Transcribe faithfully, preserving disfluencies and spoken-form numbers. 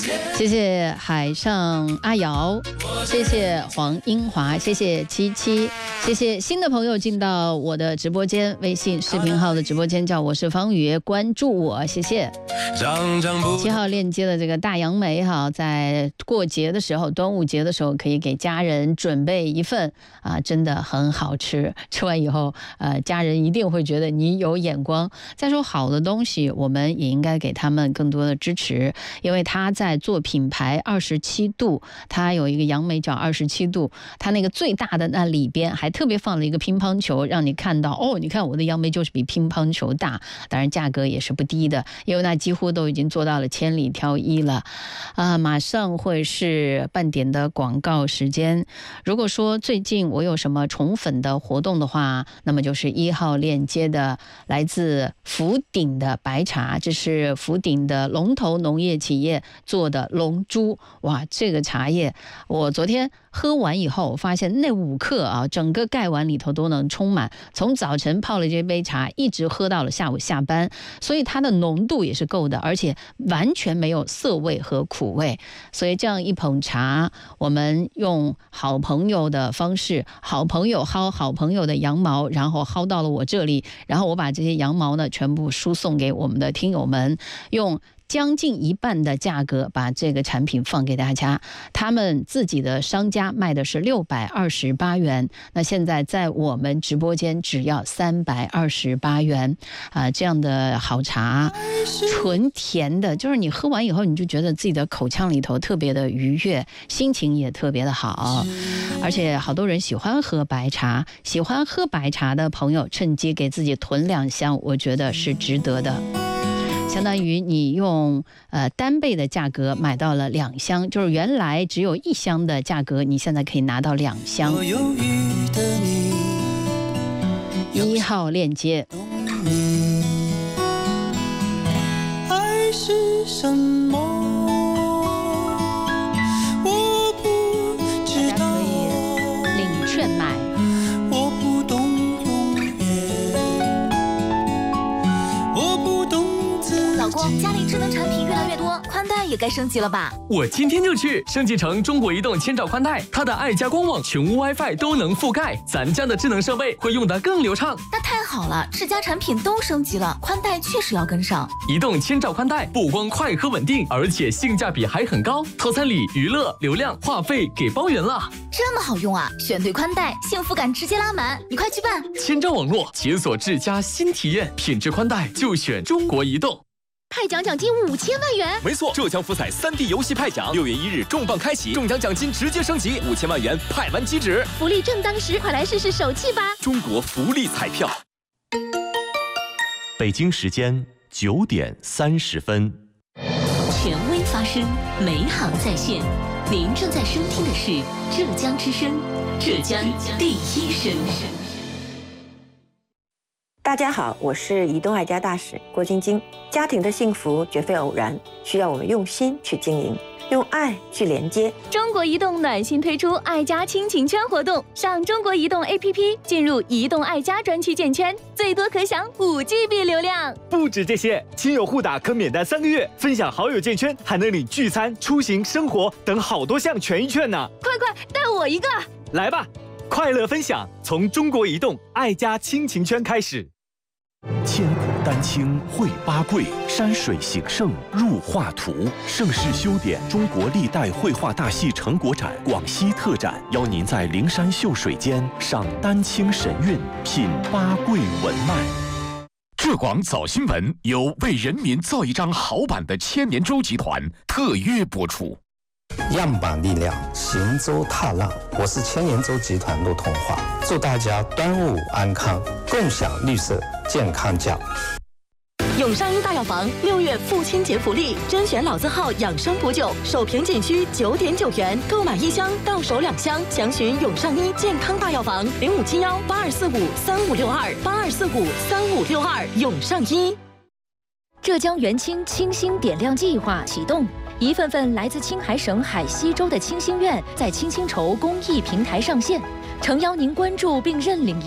谢谢海上阿瑶，谢谢黄英华，谢谢七七，谢谢新的朋友进到我的直播间，微信视频号的直播间叫我是方宇，关注我，谢谢。七号链接的这个大杨梅哈，在过节的时候，端午节的时候可以给家人准备一份啊，真的很好吃。吃完以后，呃，家人一定会觉得你有眼光。再说好的东西，我们也应该给他们更多的支持，因为他在做品牌二十七度，他有一个杨梅叫二十七度，他那个最大的那里边还特别放了一个乒乓球，让你看到哦，你看我的杨梅就是比乒乓球大，当然价格也是不低的，因为那几乎都已经做到了千里挑一了啊！马上会是半点的广告时间。如果说最近我有什么宠粉的活动的话，那么就是一号链接的来自福鼎的白茶，这是福鼎的龙头农业企业做的龙珠。哇，这个茶叶我昨天喝完以后，我发现那五克啊，整个盖碗里头都能充满。从早晨泡了这杯茶，一直喝到了下午下班，所以它的浓度也是够的，而且完全没有涩味和苦味。所以这样一捧茶，我们用好朋友的方式，好朋友薅好朋友的羊毛，然后薅到了我这里，然后我把这些羊毛呢全部输送给我们的听友们，用将近一半的价格把这个产品放给大家。他们自己的商家卖的是六百二十八元，那现在在我们直播间只要三百二十八元啊！这样的好茶，纯甜的，就是你喝完以后，你就觉得自己的口腔里头特别的愉悦，心情也特别的好。而且好多人喜欢喝白茶，喜欢喝白茶的朋友趁机给自己囤两箱，我觉得是值得的。相当于你用呃单倍的价格买到了两箱，就是原来只有一箱的价格，你现在可以拿到两箱。一号链接。 爱是什么？我不知道。 大家可以领券买。 我不懂永远，我不懂。 老公，家里智能产品越来越多，宽带也该升级了吧？ 我今天就去升级成中国移动千兆宽带，它的爱家官网、全屋 WiFi 都能覆盖，咱家的智能设备会用得更流畅。 那太好了，世家产品都升级了，宽带确实要跟上。 移动千兆宽带不光快和稳定，而且性价比还很高，套餐里娱乐、流量、话费给包圆了。 这么好用啊！选对宽带，幸福感直接拉满，你快去办！ 千兆网络解锁智家新体验，品质宽带就选中国移动。 派奖奖金五千万元， 没错，浙江福彩三 D 游戏派奖，六月一日重磅开启，中奖奖金直接升级，五千万元派完即止， 福利正当时，快来试试手气吧！ 中国福利彩票。 北京时间九点三十分， 权威发声，美好在线。您正在收听的是浙江之声，浙江第一声。 大家好，我是移动爱家大使郭晶晶。家庭的幸福绝非偶然，需要我们用心去经营，用爱去连接。 中国移动暖心推出爱家亲情圈活动，上中国移动 A P P 进入移动爱家专区建圈，最多可享五 G B 流量。 不止这些，亲友互打可免单三个月，分享好友建圈还能领聚餐、出行、生活等好多项权益券呢！ 快快带我一个！ 来吧，快乐分享从中国移动爱家亲情圈开始。 千古丹青绘八桂，山水形胜入画图。盛世修典中国历代绘画大戏成果展广西特展，邀您在灵山秀水间赏丹青神韵，品八桂文脉。 浙广早新闻由为人民造一张好版的千年舟集团特约播出。 样板力量，行舟踏浪。我是千年舟集团陆同华，祝大家端午安康，共享绿色健康奖。 永上一大药房六月父亲节福利，甄选老字号养生补酒，首瓶仅需九点九元，购买一箱到手两箱。详询永上一健康大药房零五七幺八二四五三五六二八二四五三五六二永上一。 浙江元清清新点亮计划启动。一份份来自青海省海西州的清心愿在清心筹公益平台上线，诚邀您关注并认领